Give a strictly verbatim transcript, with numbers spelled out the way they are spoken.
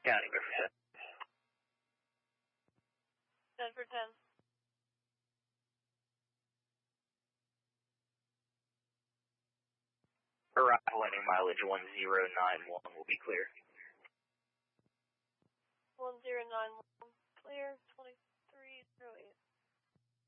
County, go for ten. ten for ten. Arrival ending mileage one zero nine one will be clear. one zero nine one, clear, twenty-three oh eight.